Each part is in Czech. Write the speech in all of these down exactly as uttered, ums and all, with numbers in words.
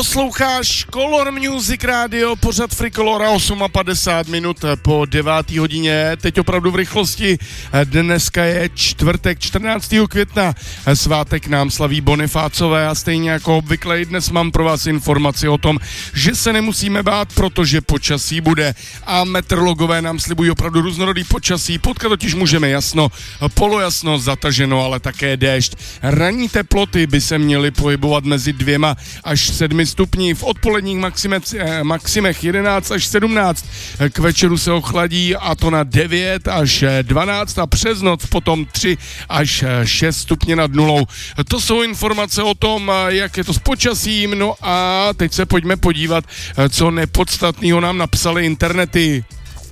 Posloucháš Color Music Radio, pořad Frikolora, padesát osm minut po deváté hodině, teď opravdu v rychlosti. Dneska je čtvrtek, čtrnáctého května, svátek nám slaví Bonifácové a stejně jako obvykle i dnes mám pro vás informaci o tom, že se nemusíme bát, protože počasí bude a meteorologové nám slibují opravdu různorodý počasí, potkat totiž můžeme jasno, polojasno, zataženo, ale také déšť. Ranní teploty by se měly pohybovat mezi dvěma až sedmi stupní, v odpoledních maximech, maximech jedenáct až sedmnáct, k večeru se ochladí a to na devět až dvanáct a přes noc potom tři až šest stupně nad nulou. To jsou informace o tom, jak je to s počasím, no a teď se pojďme podívat, co nepodstatného nám napsaly internety.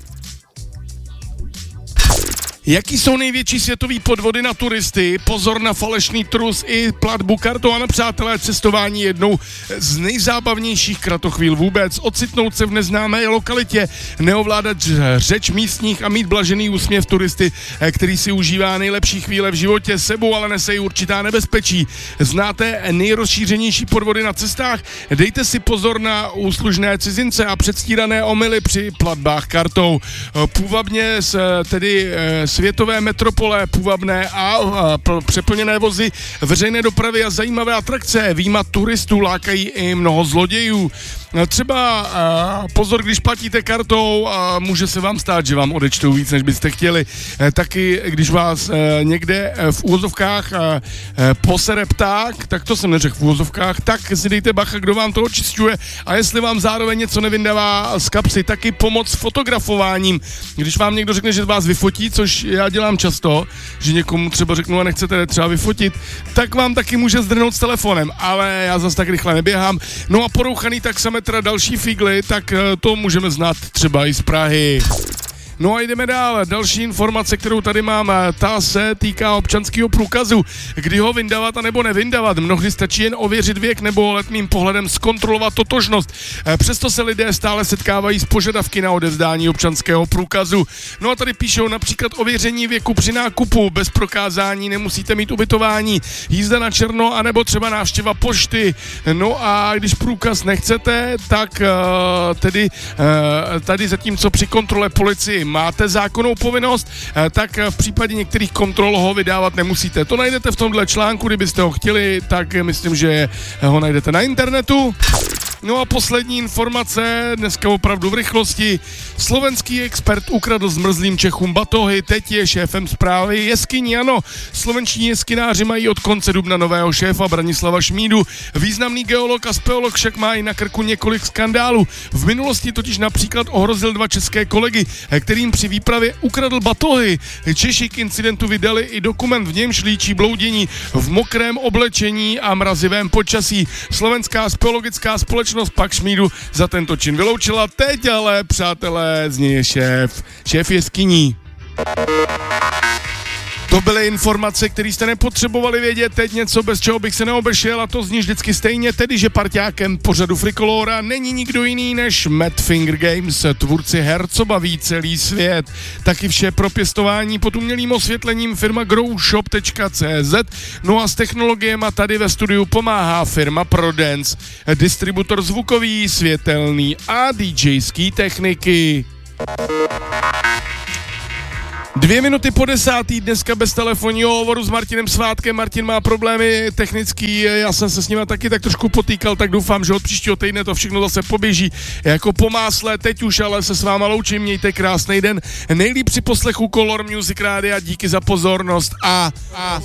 Jaký jsou největší světový podvody na turisty? Pozor na falešný trus i platbu kartou. Ano, přátelé, cestování je jednou z nejzábavnějších kratochvíl vůbec. Ocitnout se v neznámé lokalitě, neovládat řeč místních a mít blažený úsměv turisty, který si užívá nejlepší chvíle v životě, sebou ale nese i určitá nebezpečí. Znáte nejrozšířenější podvody na cestách? Dejte si pozor na úslužné cizince a předstírané omyly při platbách kartou. Půvabně tedy světové metropole, půvabné a, a přeplněné vozy, veřejné dopravy a zajímavé atrakce výjima turistů lákají i mnoho zlodějů. Třeba a, pozor, když platíte kartou, a může se vám stát, že vám odečtou víc, než byste chtěli. E, taky, když vás e, někde v úvozovkách e, posere pták, tak to jsem neřekl v úvozovkách, tak si dejte bacha, kdo vám to očišťuje a jestli vám zároveň něco nevyndává z kapsy, taky pomoc fotografováním. Když vám někdo řekne, že vás vyfotí, což já dělám často, že někomu třeba řeknu a nechcete třeba vyfotit, tak vám taky může zdrhnout s telefonem, ale já zase tak rychle neběhám. No a porouchaný taxametra další figly, tak to můžeme znát třeba i z Prahy. No a jdeme dál. Další informace, kterou tady mám, ta se týká občanského průkazu. Kdy ho vyndávat a nebo nevyndávat. Mnohdy stačí jen ověřit věk nebo letmým pohledem zkontrolovat totožnost. Přesto se lidé stále setkávají s požadavky na odevzdání občanského průkazu. No a tady píšou například ověření věku při nákupu. Bez prokázání nemusíte mít ubytování, jízda na černo anebo třeba návštěva pošty. No a když průkaz nechcete, tak uh, tedy uh, tady zatímco při kontrole policii máte zákonnou povinnost, tak v případě některých kontrol ho vydávat nemusíte. To najdete v tomhle článku, kdybyste ho chtěli, tak myslím, že ho najdete na internetu. No a poslední informace, dneska opravdu v rychlosti. Slovenský expert ukradl zmrzlým Čechům batohy, teď je šéfem správy jeskyní. Ano, slovenští jeskynáři mají od konce dubna nového šéfa Branislava Šmídu. Významný geolog a speolog však má i na krku několik skandálů. V minulosti totiž například ohrozil dva české kolegy, kterým při výpravě ukradl batohy. Češi k incidentu vydali i dokument, v němž líčí bloudění v mokrém oblečení a mrazivém počasí. Slovenská speologická společnost pak Šmídu za tento čin vyloučila, teď ale, přátelé, z něj je šéf, šéf jeskyní. To byly informace, které jste nepotřebovali vědět, teď něco, bez čeho bych se neobešel a to zní vždycky stejně, tedy že parťákem pořadu Frikolora není nikdo jiný než Mad Finger Games, tvůrci her, co baví celý svět. Taky vše pro pěstování pod umělým osvětlením firma growshop tečka cé zet, no a s technologiemi tady ve studiu pomáhá firma ProDance, distributor zvukový, světelný a DJský techniky. Dvě minuty po desátý, dneska bez telefonního hovoru s Martinem Svátkem. Martin má problémy technický, já jsem se s ním taky tak trošku potýkal, tak doufám, že od příštího týdne to všechno zase poběží jako po másle. Teď už ale se s váma loučím, mějte krásný den. Nejlíp při poslechu Color Music Rádia, díky za pozornost a... a